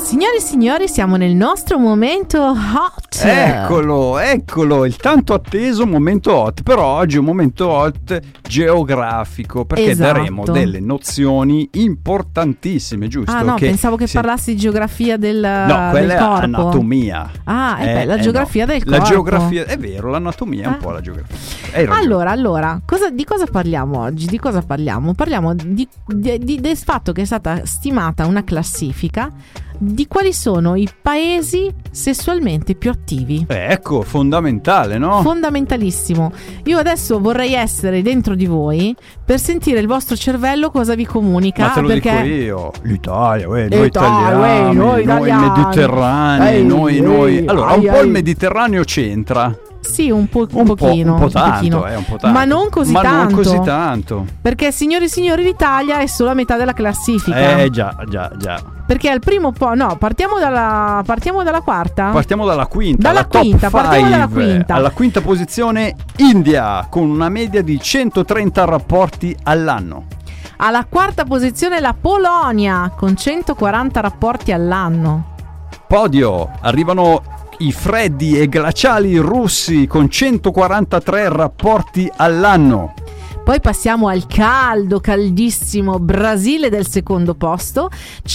Signori e signori, siamo nel nostro momento hot. Eccolo, il tanto atteso momento hot. Però oggi è un momento hot geografico, perché daremo delle nozioni importantissime, giusto? Ah no, pensavo che parlassi di geografia del corpo. No, quella è anatomia. Ah, la geografia del corpo. La geografia, è vero, l'anatomia è un po' la geografia. Allora, di cosa parliamo oggi? Di cosa parliamo? Parliamo del fatto che è stata stimata una classifica di quali sono i paesi sessualmente più attivi. Ecco, fondamentale, no? Fondamentallissimo. Io adesso vorrei essere dentro di voi per sentire il vostro cervello cosa vi comunica. Ma te lo dico io, l'Italia, noi italiani, noi il Mediterraneo, noi. Allora, un po' il Mediterraneo c'entra. Sì, un pochino. Un po' tanto. Ma non così tanto. Perché, signori e signori, l'Italia è solo a metà della classifica. Già. Perché al primo partiamo dalla quarta? Partiamo dalla quinta. Partiamo dalla quinta. Alla quinta posizione India, con una media di 130 rapporti all'anno. Alla quarta posizione la Polonia, con 140 rapporti all'anno. Podio, arrivano i freddi e glaciali russi con 143 rapporti all'anno. Poi passiamo al caldissimo Brasile del secondo posto,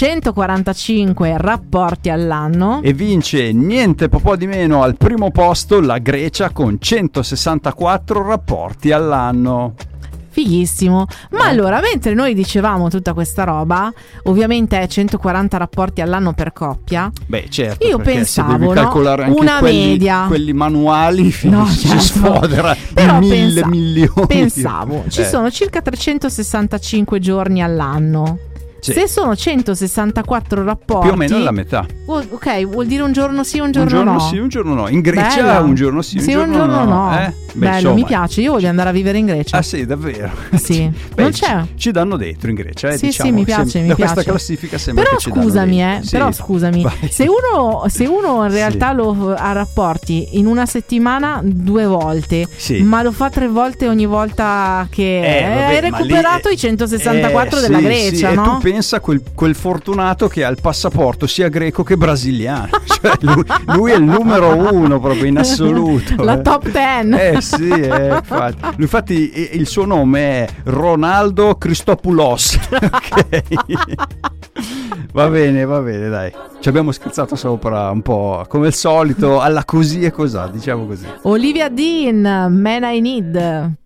145 rapporti all'anno. E vince niente po' di meno al primo posto la Grecia con 164 rapporti all'anno. Fighissimo. Ma allora, mentre noi dicevamo tutta questa roba, ovviamente è 140 rapporti all'anno per coppia. Beh, certo. Io pensavo, devi calcolare anche una media, quelli manuali, si sfodera però di milioni. Pensavo, ci sono circa 365 giorni all'anno. Sì. Se sono 164 rapporti, più o meno la metà. Ok, vuol dire un giorno sì, un giorno no. Un giorno sì, un giorno no. In Grecia un giorno sì, un giorno no. Bello, insomma, mi piace, io voglio andare a vivere in Grecia. Ah sì, davvero? Sì. Non c'è. Ci danno dentro in Grecia, sì, diciamo. Sì, mi piace, da questa classifica sembra però che ci danno dentro. Però scusami, se uno in realtà lo ha rapporti in una settimana 2 volte, ma lo fa 3 volte ogni volta che hai recuperato i 164 della Grecia, sì. no? E tu pensa quel fortunato che ha il passaporto sia greco che brasiliano. Cioè, lui è il numero 1 proprio in assoluto. La top 10. Sì, infatti il suo nome è Ronaldo Christopoulos. Ok. Va bene, dai. Ci abbiamo scherzato sopra un po' come al solito, alla così e cosà, diciamo così. Olivia Dean, Man I Need.